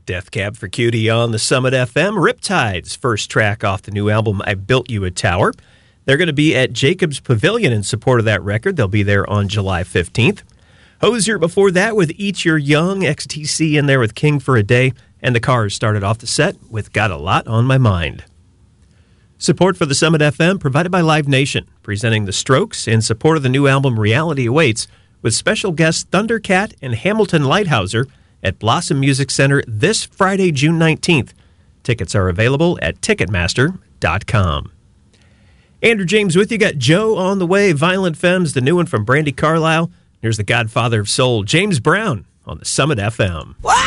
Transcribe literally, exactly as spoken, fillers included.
Death Cab for Cutie on the Summit F M. Riptide's first track off the new album, I Built You a Tower. They're going to be at Jacobs Pavilion in support of that record. They'll be there on July fifteenth. Hozier before that with Eat Your Young, X T C in there with King for a Day, and the Cars started off the set with Got a Lot on My Mind. Support for the Summit F M provided by Live Nation, presenting The Strokes in support of the new album Reality Awaits, with special guests Thundercat and Hamilton Lighthouser at Blossom Music Center this Friday, June nineteenth. Tickets are available at Ticketmaster dot com. Andrew James with you. Got Joe on the way. Violent Femmes, the new one from Brandi Carlile. Here's the Godfather of Soul, James Brown, on the Summit F M. What?